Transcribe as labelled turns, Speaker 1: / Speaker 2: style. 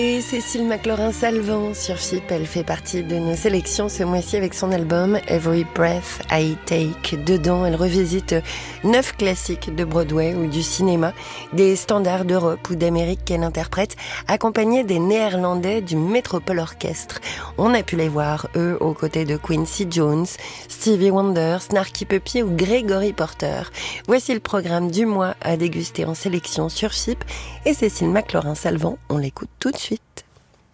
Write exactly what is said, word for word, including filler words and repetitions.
Speaker 1: Et Cécile McLaurin-Salvant sur F I P, elle fait partie de nos sélections ce mois-ci avec son album Every Breath I Take. Dedans, elle revisite neuf classiques de Broadway ou du cinéma, des standards d'Europe ou d'Amérique qu'elle interprète, accompagnée des Néerlandais du Metropole Orchestre. On a pu les voir, eux, aux côtés de Quincy Jones, Stevie Wonder, Snarky Puppy ou Gregory Porter. Voici le programme du mois à déguster en sélection sur F I P et Cécile McLaurin-Salvant, on l'écoute tout de suite.